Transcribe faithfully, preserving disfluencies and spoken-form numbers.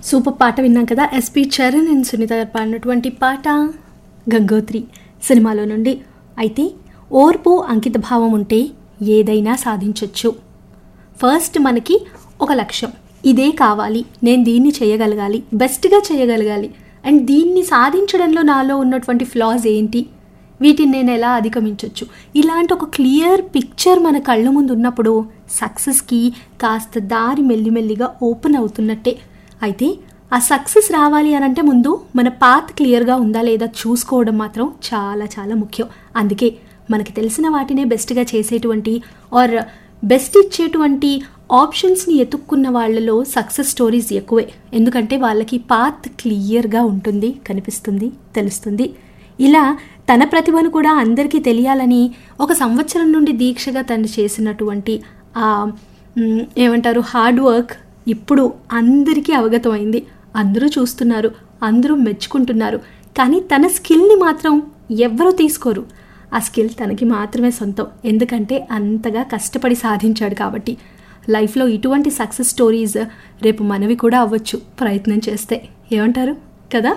Super పాట విన్నాం కదా. ఎస్పి చరణ్ అండ్ సునీత గారు పాడినటువంటి పాట గంగోత్రి సినిమాలో నుండి. అయితే ఓర్పు అంకిత భావం ఉంటే ఏదైనా సాధించవచ్చు. ఫస్ట్ మనకి ఒక లక్ష్యం, ఇదే కావాలి, నేను దీన్ని చేయగలగాలి, బెస్ట్గా చేయగలగాలి, అండ్ దీన్ని సాధించడంలో నాలో ఉన్నటువంటి ఫ్లాస్ ఏంటి, వీటిని నేను ఎలా అధిగమించవచ్చు, ఇలాంటి ఒక క్లియర్ పిక్చర్ మన కళ్ళ ముందు ఉన్నప్పుడు సక్సెస్కి కాస్త దారి మెల్లిమెల్లిగా ఓపెన్ అవుతున్నట్టే. అయితే ఆ సక్సెస్ రావాలి అని అంటే ముందు మన పాత్ క్లియర్గా ఉందా లేదా చూసుకోవడం మాత్రం చాలా చాలా ముఖ్యం. అందుకే మనకి తెలిసిన వాటినే బెస్ట్గా చేసేటువంటి ఆర్ బెస్ట్ ఇచ్చేటువంటి ఆప్షన్స్ని ఎతుక్కున్న వాళ్ళలో సక్సెస్ స్టోరీస్ ఎక్కువే. ఎందుకంటే వాళ్ళకి పాత్ క్లియర్గా ఉంటుంది, కనిపిస్తుంది, తెలుస్తుంది. ఇలా తన ప్రతిభను కూడా అందరికీ తెలియాలని ఒక సంవత్సరం నుండి దీక్షగా తను చేసినటువంటి ఆ ఏమంటారు హార్డ్ వర్క్ ఇప్పుడు అందరికీ అవగతమైంది. అందరూ చూస్తున్నారు, అందరూ మెచ్చుకుంటున్నారు. కానీ తన స్కిల్ని మాత్రం ఎవ్వరూ తీసుకోరు. ఆ స్కిల్ తనకి మాత్రమే సొంతం. ఎందుకంటే అంతగా కష్టపడి సాధించాడు కాబట్టి. లైఫ్లో ఇటువంటి సక్సెస్ స్టోరీస్ రేపు మనవి కూడా అవ్వచ్చు ప్రయత్నం చేస్తే. ఏమంటారు కదా?